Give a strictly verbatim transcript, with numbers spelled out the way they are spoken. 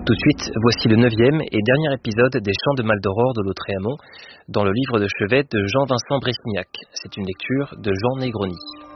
Tout de suite, voici le neuvième et dernier épisode des Chants de Maldoror de Lautréamont, dans le livre de chevet de Jean-Vincent Bressignac. C'est une lecture de Jean Negroni.